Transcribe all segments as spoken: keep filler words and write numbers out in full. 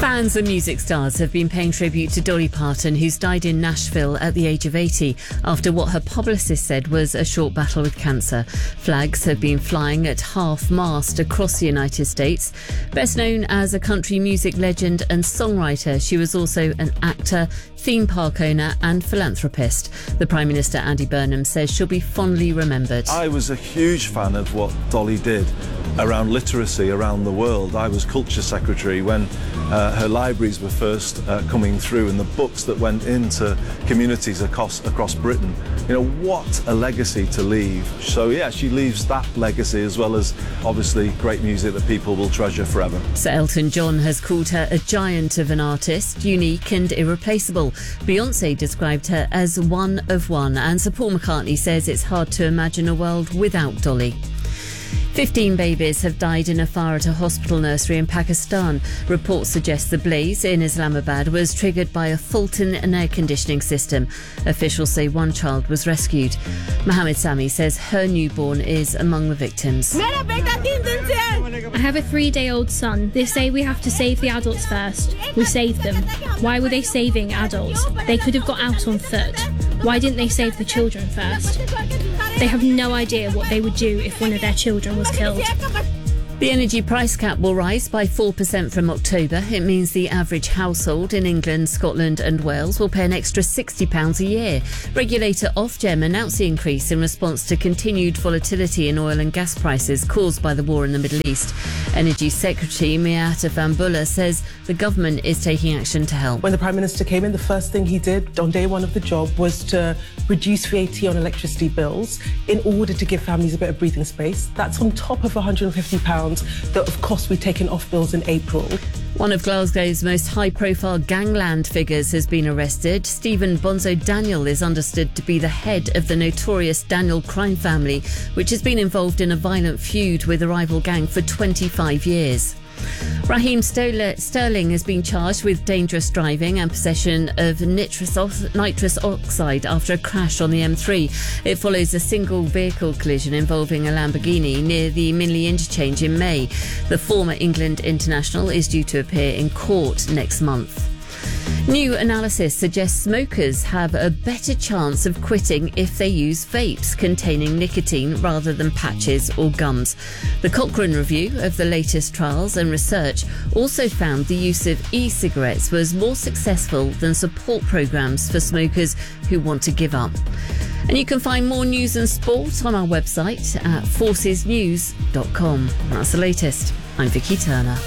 Fans and music stars have been paying tribute to Dolly Parton, who's died in Nashville at the age of eighty after what her publicist said was a short battle with cancer. Flags have been flying at half-mast across the United States. Best known as a country music legend and songwriter, she was also an actor, theme park owner and philanthropist. The Prime Minister, Andy Burnham, says she'll be fondly remembered. I was a huge fan of what Dolly did around literacy around the world. I was Culture Secretary when uh, her libraries were first uh, coming through, and the books that went into communities across, across Britain. You know, what a legacy to leave. So yeah, she leaves that legacy as well as obviously great music that people will treasure forever. Sir Elton John has called her a giant of an artist, unique and irreplaceable. Beyoncé described her as one of one, and Sir Paul McCartney says it's hard to imagine a world without Dolly. Fifteen babies have died in a fire at a hospital nursery in Pakistan. Reports suggest the blaze in Islamabad was triggered by a fault in an air conditioning system. Officials say one child was rescued. Mohammed Sami says her newborn is among the victims. I have a three-day-old son. They say we have to save the adults first. We saved them. Why were they saving adults? They could have got out on foot. Why didn't they save the children first? They have no idea what they would do if one of their children was killed. The energy price cap will rise by four percent from October. It means the average household in England, Scotland and Wales will pay an extra sixty pounds a year. Regulator Ofgem announced the increase in response to continued volatility in oil and gas prices caused by the war in the Middle East. Energy Secretary Miatta Fahnbulleh says the government is taking action to help. When the Prime Minister came in, the first thing he did on day one of the job was to reduce V A T on electricity bills in order to give families a bit of breathing space. That's on top of one hundred and fifty pounds that, of course, we've taken off bills in April. One of Glasgow's most high-profile gangland figures has been arrested. Stephen Bonzo Daniel is understood to be the head of the notorious Daniel crime family, which has been involved in a violent feud with a rival gang for twenty-five years. Raheem Sterling has been charged with dangerous driving and possession of nitrous, nitrous oxide after a crash on the M three. It follows a single vehicle collision involving a Lamborghini near the Minley interchange in May. The former England international is due to appear in court next month. New analysis suggests smokers have a better chance of quitting if they use vapes containing nicotine rather than patches or gums. The Cochrane review of the latest trials and research also found the use of e-cigarettes was more successful than support programmes for smokers who want to give up. And you can find more news and sport on our website at forces news dot com. That's the latest. I'm Vicky Turner.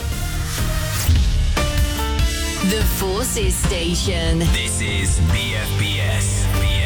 The Forces Station. This is B F B S.